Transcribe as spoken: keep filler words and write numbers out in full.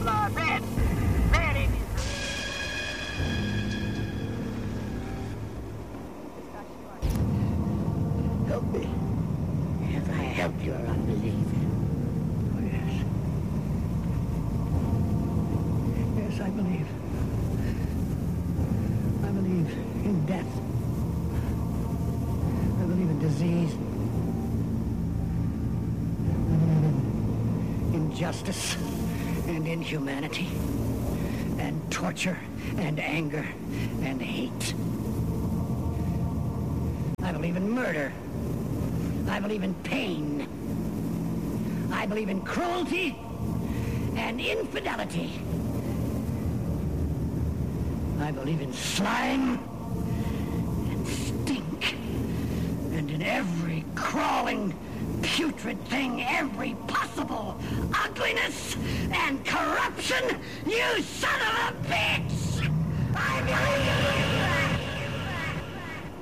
blood red. Red in his Help me. If I help your unbelief. Oh, yes. Yes, I believe. I believe in death. I believe in disease. I believe in injustice and inhumanity and torture and anger and hate. I believe in murder. I believe in pain. I believe in cruelty and infidelity. I believe in slime and stink and in every crawling, putrid thing, every possible ugliness and corruption, you son of a bitch! I believe!